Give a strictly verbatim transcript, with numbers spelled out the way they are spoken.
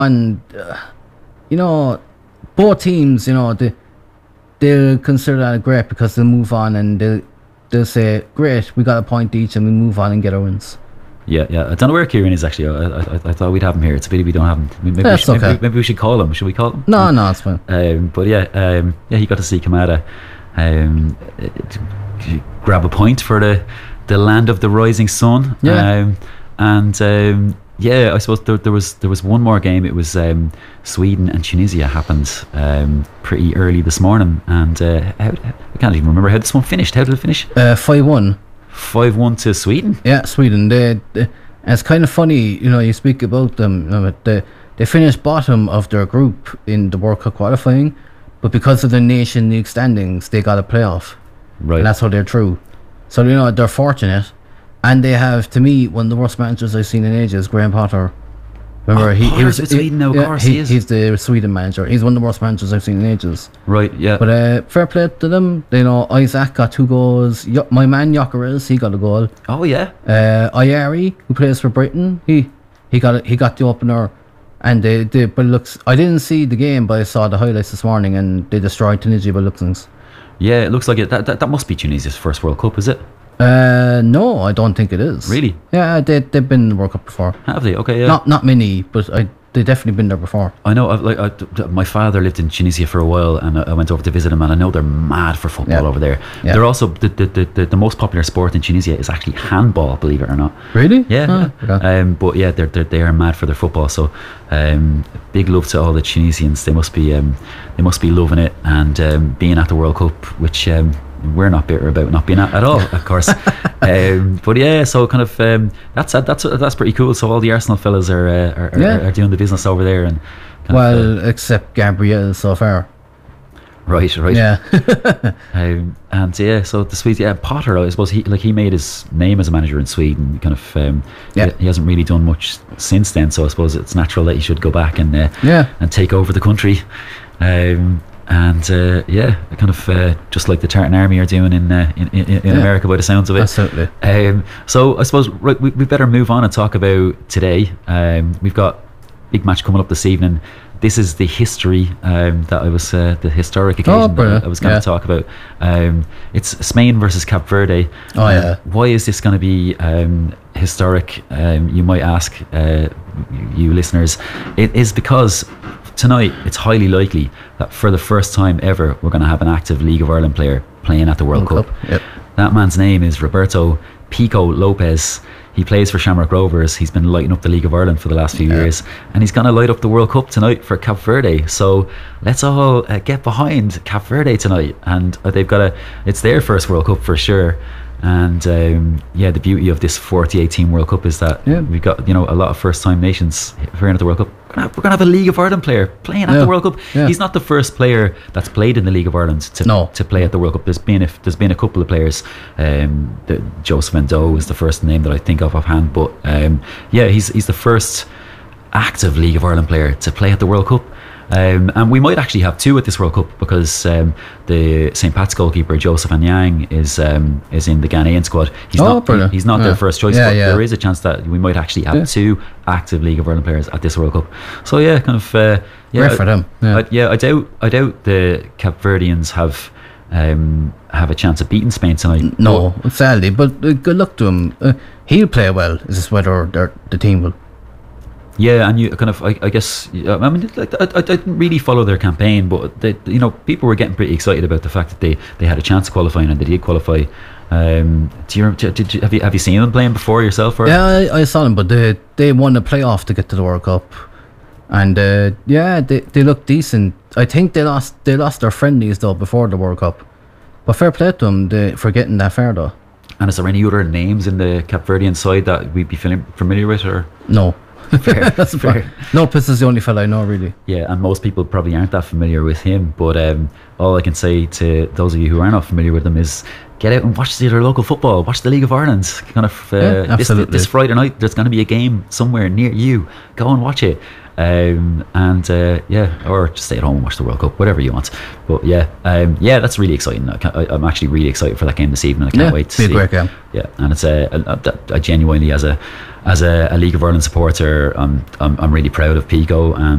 and uh, you know, both teams, you know, they they'll consider that great because they'll move on and they'll they'll say, great, we got a point each, and we move on and get our wins. Yeah, yeah. I don't know where Kieran is actually. I, I, I thought we'd have him here. It's a pity we don't have him. Maybe, That's we should, okay. maybe, maybe we should call him. Should we call him? No, no, it's fine. Um, but yeah, um, yeah, he got to see Kamada um, uh, grab a point for the the land of the rising sun. Yeah. Um, and um, yeah, I suppose there, there was there was one more game. It was um, Sweden and Tunisia happened um, pretty early this morning, and uh, how, I can't even remember how this one finished. How did it finish? Uh, five one. Five one to Sweden. Yeah, Sweden. They, they, and it's kind of funny, you know, you speak about them. You know, but they they finished bottom of their group in the World Cup qualifying, but because of the Nation League standings, they got a playoff. Right. And that's how they're through. So you know they're fortunate, and they have, to me, one of the worst managers I've seen in ages, Graham Potter. Remember, Oh, he, he Potter's was with Sweden now, of yeah, course he, he is. He's the Sweden manager. He's one of the worst managers I've seen in ages. Right. Yeah. But uh, fair play to them. You know, Isaac got two goals. Yo- my man Jokeres, he got a goal. oh yeah. Uh, Ayari, who plays for Britain, he he got it, he got the opener, and they, they but it looks. I didn't see the game, but I saw the highlights this morning, and they destroyed Tunisia by looks things. Yeah, it looks like it. That, that that must be Tunisia's first World Cup, is it? Uh, no, I don't think it is. Really? Yeah, they they've been in the World Cup before. Have they? Okay, yeah. Not not many, but I they definitely been there before. I know. I've, like, I, d- d- my father lived in Tunisia for a while, and I, I went over to visit him, and I know they're mad for football Yeah. over there. Yeah. They're also the, the the the the most popular sport in Tunisia is actually handball, believe it or not. Really? Yeah. Ah, yeah. okay. Um, but yeah, they're, they're they are mad for their football. So, um, big love to all the Tunisians. They must be um, they must be loving it and um, being at the World Cup, which um, we're not bitter about not being at at all, of course. um, but yeah, so kind of um, that's that's that's pretty cool. So all the Arsenal fellas are uh, are, Yeah. are, are doing the business over there, and kind Well, of, uh, except Gabriel so far. right, right. Yeah. Um, and yeah, so the Swedes, yeah, Potter, I suppose he like he made his name as a manager in Sweden. Kind of, um, Yeah. he, he hasn't really done much since then. So I suppose it's natural that he should go back and uh, Yeah. and take over the country. Um, and uh, yeah, kind of uh, just like the Tartan Army are doing in uh, in, in, in Yeah. America, by the sounds of it. Absolutely. Um, so I suppose right, we, we better move on and talk about today. Um, we've got big match coming up this evening. This is the history um, that I was uh, the historic occasion that brilliant. I was going Yeah. to talk about. Um, it's Spain versus Cape Verde. Oh, Uh, yeah. Why is this going to be um, historic? Um, you might ask, uh, you listeners. It is because tonight it's highly likely that for the first time ever we're going to have an active League of Ireland player playing at the World, World Cup. Cup, yep. That man's name is Roberto Pico Lopez. He plays for Shamrock Rovers. He's been lighting up the League of Ireland for the last few Yeah. years, and he's going to light up the World Cup tonight for Cape Verde. So let's all uh, get behind Cape Verde tonight, and uh, they've got a. It's their first World Cup for sure. And um, yeah, the beauty of this forty-eight team World Cup is that Yeah. we've got, you know, a lot of first-time nations appearing at the World Cup. We're gonna have, we're gonna have a League of Ireland player playing at Yeah. the World Cup. Yeah. He's not the first player that's played in the League of Ireland to No. to play at the World Cup. There's been a, there's been a couple of players. Um, the, Joseph Endo is the first name that I think of offhand, but um, yeah, he's he's the first active League of Ireland player to play at the World Cup. Um, and we might actually have two at this World Cup because um, the Saint Pat's goalkeeper Joseph Anyang is um, is in the Ghanaian squad. He's Oh, not brilliant. he's not Yeah. their first choice, Yeah, but yeah. there is a chance that we might actually have Yeah. two active League of Ireland players at this World Cup. So yeah, kind of uh, yeah, Great for them. Yeah. I, yeah, I doubt I doubt the Cape Verdeans have um, have a chance of beating Spain tonight. No, sadly, but uh, good luck to him. Uh, he'll play well. It's just whether they're- the team will. Yeah, and you kind of, I, I guess, I mean, like, I, I didn't really follow their campaign, but they, you know, people were getting pretty excited about the fact that they, they had a chance of qualifying and they did qualify. Um, do you, did, did you have you have you seen them playing before yourself? Or? Yeah, I, I saw them, but they they won the playoff to get to the World Cup, and uh, yeah, they they look decent. I think they lost they lost their friendlies though before the World Cup, but fair play to them they, for getting that far though. And is there any other names in the Cape Verdean side that we'd be feeling familiar with? Or No, fair, that's fair. fine. Lopez is the only fella I know really. Yeah, and most people probably aren't that familiar with him. But um, all I can say to those of you who are not familiar with him is get out and watch the other local football. Watch the League of Ireland. Kind of uh, Yeah, this, absolutely. this Friday night, there's going to be a game somewhere near you. Go and watch it. Um, and uh, yeah, or just stay at home and watch the World Cup, whatever you want. But yeah, um, yeah, that's really exciting. I can't, I, I'm actually really excited for that game this evening. I can't Yeah, wait to be a see. great game. Yeah, and it's a, a, a, a genuinely as a as a, a League of Ireland supporter, I'm, I'm I'm really proud of Pico and